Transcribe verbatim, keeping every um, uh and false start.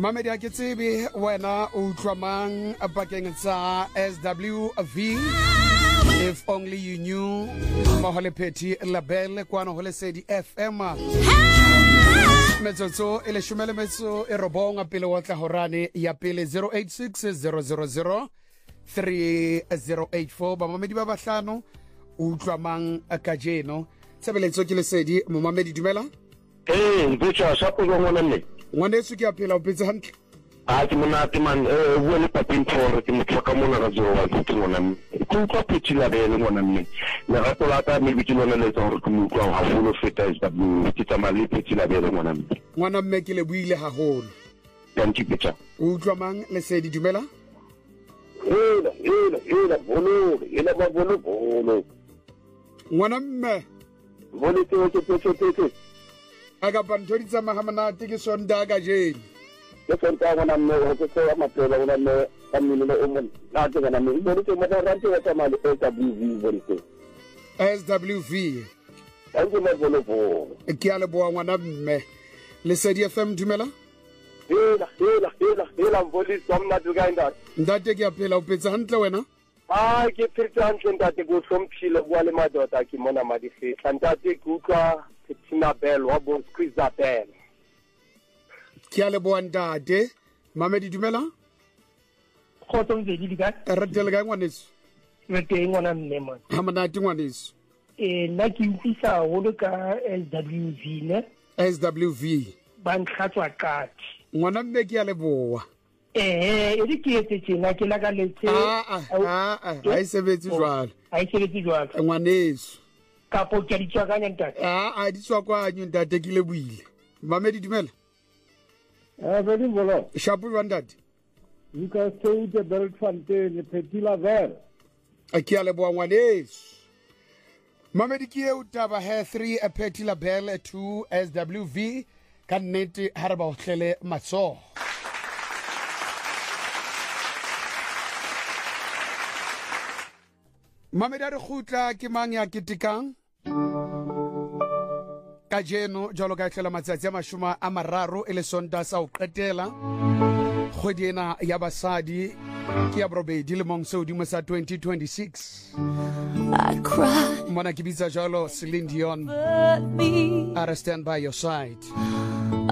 Mamedi a ke tsebe wena o utlwa mang bakeng sa S W V. If only you knew. Mohole Peti Label kwano hole Sedi F M. Metsotso ele shumele metso e robonga pele wa tla horane ya pele zero eight six zero zero zero three zero eight four. Ba mamedi ba bahlano o utlwa mang kajeno. Tsebeletso ke Lesedi mo mamedi dumela. Eh, mpetsa sa go ngwana nne. Ngwane se ke a phela o petse hantle. A ke mona te man eh o le papin for ke mo tloka mona ga zero one ke ngwana. Ku kwa pitila be le ngwana nne. Le rato la ka me bitse lona le tsao ke mo kwa ha fulo feta is w ke tsa mali pitila be le ngwana nne. Ngwana mme ke le buile haholo. Ya ntipetsa. O utlwa mang Lesedi dumela? Ela ela ela bolo ela ba bolo bolo. Ngwana mme Bolo ke ke ke ke ke. aga banthodi tsa mahamanate ke sonda ka jeni Ke sonta ngwana mme o ke tsa maphela ngwana mme ka mmino o mo na ke ngwana mme bolo ke mo ra rante wa tsa mali S W V bolo ke S W V a ke mo bolo bolo ke a le boa ngwana mme Lesedi F M dumela ela ela ela ela bolo somna duga inda ndate ke a phela o petse hantle wena a ke phirtsa hantle ntate go somphile bua le madota ke mona madi fetla ntate ke utlwa Tina Bell wa bo Squeezer Bell. Ke a le boa ntate mamedi dumela Khotso ntse di ka ratele ka ngwaneso re teng ngwana mme mo hamanate ngwaneso eh nna ke utlwisa ho le ka S W V ne S W V ba ntlhatswa kati ngwana mme ke a le boa eh e di ke etse tsena ke la ka letse a a a a ha e sebetse jwalo ha e sebetse jwalo ngwaneso ka po ke di tswakanya ntate a a di tswa kwa nyu ntate ke le buile mamedi dumela Eh, very well. shapu ndate You can stay the belt fontaine, Petila Ver. a ke a le boa ngwaneso mamedi ke e utaba he three a Petila Bell two S W V ka nnete ha re ba o hlele matso mamedi a re khutla ke mang ya ketekang ka jeno jalo ka tlhela matsatsi a mashoma a mararo e le sonta sa o qetela kgwedi ena ya basadi ke ya borobedi lemong se hodimo sa twenty twenty-six mona ke bitsa jalo Celine Dion I stand by your side.